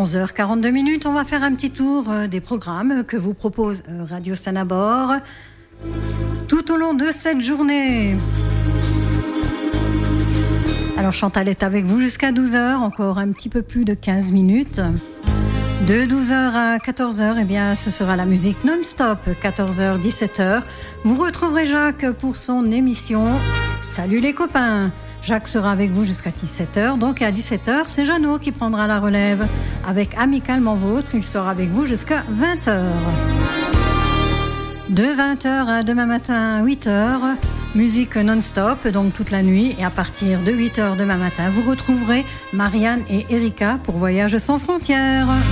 11h42, on va faire un petit tour des programmes que vous propose Radio Sanabor tout au long de cette journée. Alors Chantal est avec vous jusqu'à 12h, encore un petit peu plus de 15 minutes. De 12h à 14h, eh bien, ce sera la musique non-stop, 14h, 17h. Vous retrouverez Jacques pour son émission Salut les copains. Jacques sera avec vous jusqu'à 17h, donc à 17h, c'est Jeannot qui prendra la relève. Avec Amicalement Vôtre, il sera avec vous jusqu'à 20h. De 20h à demain matin, 8h, musique non-stop, donc toute la nuit. Et à partir de 8h demain matin, vous retrouverez Marianne et Erika pour Voyage sans frontières.